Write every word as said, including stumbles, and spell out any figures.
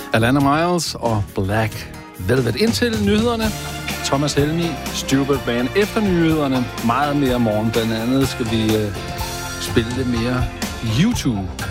Alana Miles og Black Velvet. Indtil nyhederne, Thomas Helmi, Stupid Man. Efter nyhederne, meget mere morgen. Blandt andet skal vi øh, spille lidt mere YouTube.